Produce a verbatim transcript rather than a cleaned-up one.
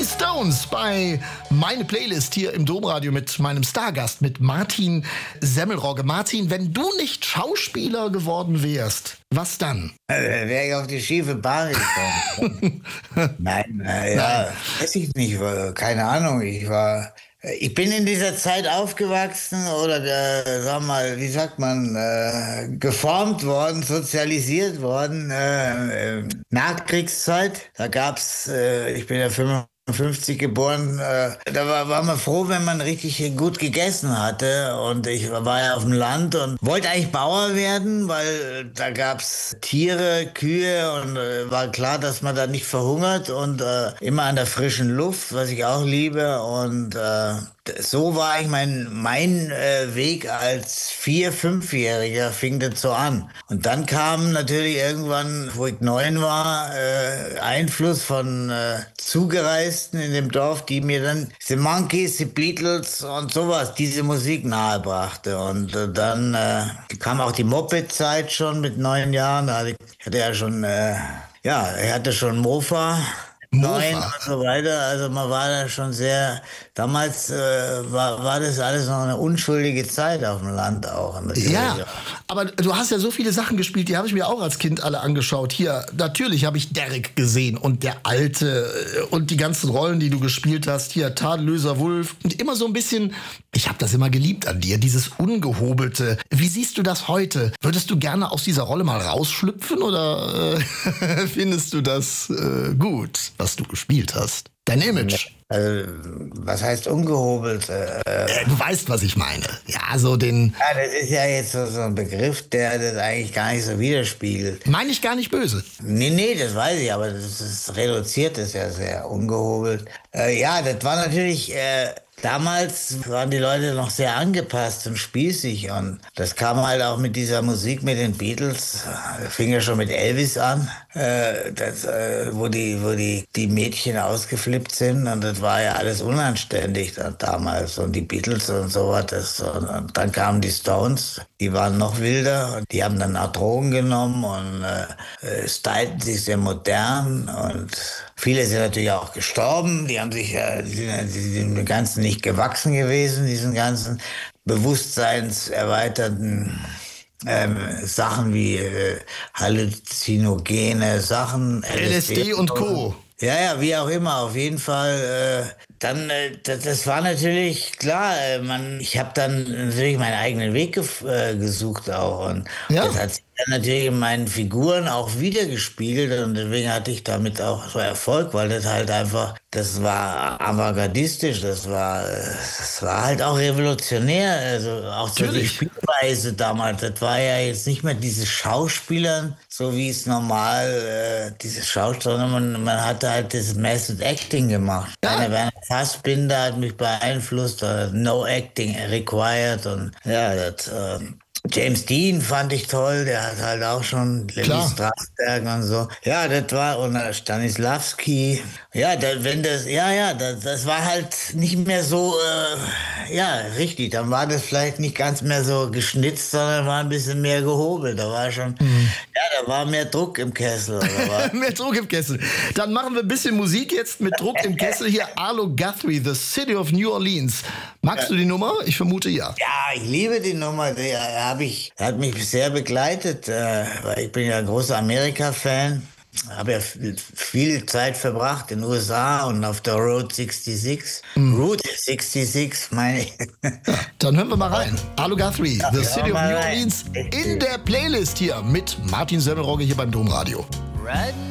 Stones bei Meine Playlist hier im Domradio mit meinem Stargast, mit Martin Semmelrogge. Martin, wenn du nicht Schauspieler geworden wärst, was dann? Also, wäre ich auf die schiefe Bahn gekommen. Nein, äh, ja, weiß ich nicht, keine Ahnung. Ich war, ich bin in dieser Zeit aufgewachsen oder, äh, sag mal, wie sagt man, äh, geformt worden, sozialisiert worden, äh, äh, Nachkriegszeit. Da gab's, äh, ich bin ja fünfundfünfzig geboren, äh, da war, war man froh, wenn man richtig gut gegessen hatte, und ich war ja auf dem Land und wollte eigentlich Bauer werden, weil da gab's Tiere, Kühe, und äh, war klar, dass man da nicht verhungert, und äh, immer an der frischen Luft, was ich auch liebe, und äh, so war eigentlich mein, mein äh, Weg als Vier-, Fünfjähriger, fing das so an. Und dann kam natürlich irgendwann, wo ich neun war, äh, Einfluss von äh, Zugereisten in dem Dorf, die mir dann The Monkees, die Beatles und sowas, diese Musik nahebrachte. Und äh, dann äh, kam auch die Moped-Zeit schon mit neun Jahren. Da hatte ich hatte ja schon, äh, ja, er hatte schon Mofa. Neun und so weiter, also man war da schon sehr, damals äh, war, war das alles noch eine unschuldige Zeit auf dem Land auch. Ja, aber du hast ja so viele Sachen gespielt, die habe ich mir auch als Kind alle angeschaut. Hier, natürlich habe ich Derek gesehen und der Alte und die ganzen Rollen, die du gespielt hast. Hier, Tadellöser Wulf und immer so ein bisschen, ich habe das immer geliebt an dir, dieses Ungehobelte. Wie siehst du das heute? Würdest du gerne aus dieser Rolle mal rausschlüpfen oder äh, findest du das äh, gut, was du gespielt hast? Dein Image. Also, was heißt ungehobelt? Äh, äh, du weißt, was ich meine. Ja, so den... Ja, das ist ja jetzt so, so ein Begriff, der das eigentlich gar nicht so widerspiegelt. Meine ich gar nicht böse. Nee, nee, das weiß ich, aber das ist reduziert, ist ja sehr ungehobelt. Äh, ja, das war natürlich... Äh, Damals waren die Leute noch sehr angepasst und spießig, und das kam halt auch mit dieser Musik mit den Beatles, fing ja schon mit Elvis an, äh, das, äh, wo, die, wo die, die Mädchen ausgeflippt sind, und das war ja alles unanständig dann damals, und die Beatles und so was. Und, und dann kamen die Stones, die waren noch wilder, und die haben dann auch Drogen genommen und äh, stylten sich sehr modern, und viele sind natürlich auch gestorben, die haben sich ja, die sind, die sind dem Ganzen nicht gewachsen gewesen, diesen ganzen bewusstseinserweiterten ähm, Sachen wie äh, halluzinogene Sachen. L S D und Co. Ja, ja, wie auch immer, auf jeden Fall. Äh, dann, äh, das, das war natürlich klar. Äh, man, ich habe dann natürlich meinen eigenen Weg gef- äh, gesucht auch, und ja. Das hat sich dann natürlich in meinen Figuren auch wiedergespiegelt, und deswegen hatte ich damit auch so Erfolg, weil das halt einfach, das war avantgardistisch, das war, das war halt auch revolutionär, also auch so die Spielweise damals. Das war ja jetzt nicht mehr dieses Schauspielern, so wie es normal äh, dieses Schauspiel, sondern man, man hatte halt das Method Acting gemacht. Ja. Einer Werner Fassbinder hat mich beeinflusst, uh, no acting required, und ja, das, äh, James Dean fand ich toll, der hat halt auch schon Levi Strasberg und so. Ja, das war, und Stanislavski. Ja, da, wenn das, ja, ja, das, das war halt nicht mehr so, äh, ja, richtig. Dann war das vielleicht nicht ganz mehr so geschnitzt, sondern war ein bisschen mehr gehobelt. Da war schon, mhm. ja, da war mehr Druck im Kessel. Oder mehr Druck im Kessel. Dann machen wir ein bisschen Musik jetzt mit Druck im Kessel. Hier Arlo Guthrie, The City of New Orleans. Magst ja. du die Nummer? Ich vermute ja. Ja, ich liebe die Nummer. Die habe ich, hat mich sehr begleitet, äh, weil ich bin ja ein großer Amerika-Fan. Habe ja viel Zeit verbracht in den U S A und auf der Route sechsundsechzig. Mm. Route sechsundsechzig, meine ich. Ja, dann hören wir mal rein. Arlo Guthrie, ja, The City of New Orleans, in der Playlist hier mit Martin Semmelrogge hier beim Domradio.